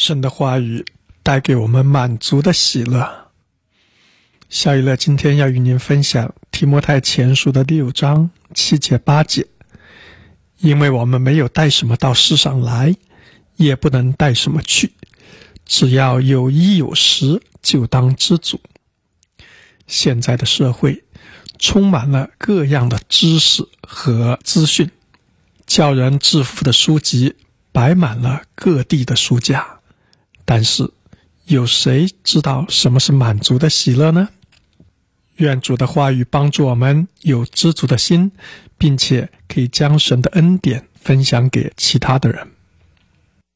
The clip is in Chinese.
神的话语带给我们满足的喜乐。小以乐今天要与您分享提摩太前书的6章7节8节。因为我们没有带什么到世上来，也不能带什么去，只要有衣有食，就当知足。现在的社会充满了各样的知识和资讯，叫人致富的书籍摆满了各地的书架，但是有谁知道什么是满足的喜乐呢？愿主的话语帮助我们有知足的心，并且可以将神的恩典分享给其他的人。